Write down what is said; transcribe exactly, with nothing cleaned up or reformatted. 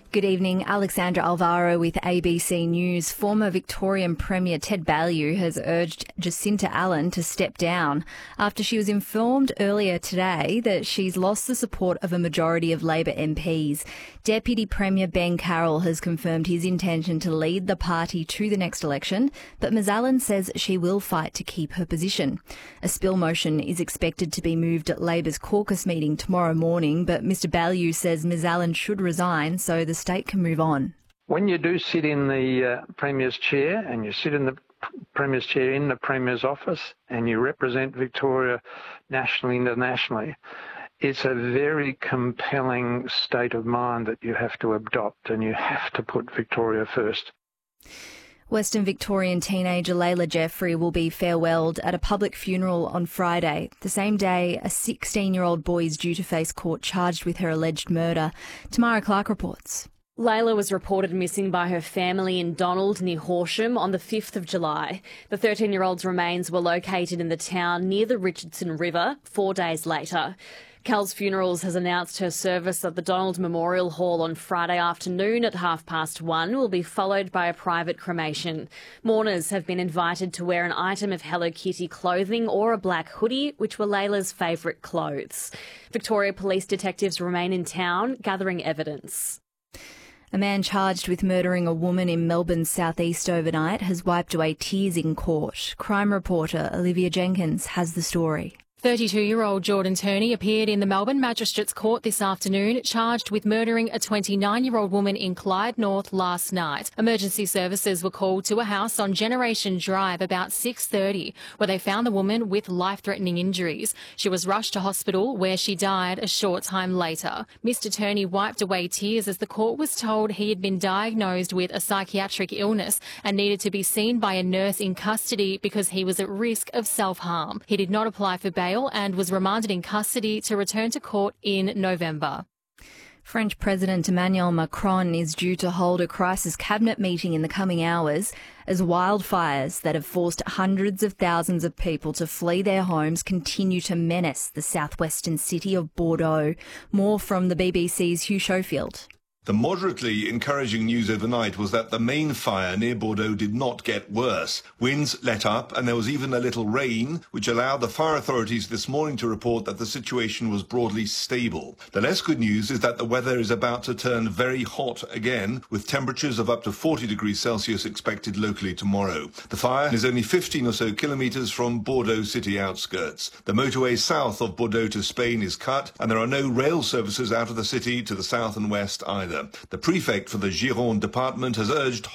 Good evening. Alexandra Alvaro with A B C News. Former Victorian Premier Ted Baillieu has urged Jacinta Allen to step down after she was informed earlier today that she's lost the support of a majority of Labor M Ps. Deputy Premier Ben Carroll has confirmed his intention to lead the party to the next election, but Ms Allen says she will fight to keep her position. A spill motion is expected to be moved at Labor's caucus meeting tomorrow morning, but Mr Baillieu says Ms Allen should resign so the state can move on. When you do sit in the uh, Premier's chair and you sit in the Premier's chair in the Premier's office and you represent Victoria nationally, internationally, it's a very compelling state of mind that you have to adopt, and you have to put Victoria first. Western Victorian teenager Layla Jeffrey will be farewelled at a public funeral on Friday. The same day, a sixteen-year-old boy is due to face court charged with her alleged murder. Tamara Clark reports. Layla was reported missing by her family in Donald near Horsham on the fifth of July. The thirteen-year-old's remains were located in the town near the Richardson River four days later. Cal's Funerals has announced her service at the Donald Memorial Hall on Friday afternoon at half past one will be followed by a private cremation. Mourners have been invited to wear an item of Hello Kitty clothing or a black hoodie, which were Layla's favourite clothes. Victoria Police detectives remain in town gathering evidence. A man charged with murdering a woman in Melbourne's southeast overnight has wiped away tears in court. Crime reporter Olivia Jenkins has the story. thirty-two-year-old Jordan Turney appeared in the Melbourne Magistrates Court this afternoon, charged with murdering a twenty-nine-year-old woman in Clyde North last night. Emergency services were called to a house on Generation Drive about six thirty, where they found the woman with life-threatening injuries. She was rushed to hospital, where she died a short time later. Mister Turney wiped away tears as the court was told he had been diagnosed with a psychiatric illness and needed to be seen by a nurse in custody because he was at risk of self-harm. He did not apply for bail and was remanded in custody to return to court in November. French President Emmanuel Macron is due to hold a crisis cabinet meeting in the coming hours as wildfires that have forced hundreds of thousands of people to flee their homes continue to menace the southwestern city of Bordeaux. More from the B B C's Hugh Schofield. The moderately encouraging news overnight was that the main fire near Bordeaux did not get worse. Winds let up and there was even a little rain, which allowed the fire authorities this morning to report that the situation was broadly stable. The less good news is that the weather is about to turn very hot again, with temperatures of up to forty degrees Celsius expected locally tomorrow. The fire is only fifteen or so kilometres from Bordeaux city outskirts. The motorway south of Bordeaux to Spain is cut, and there are no rail services out of the city to the south and west either. The prefect for the Gironde department has urged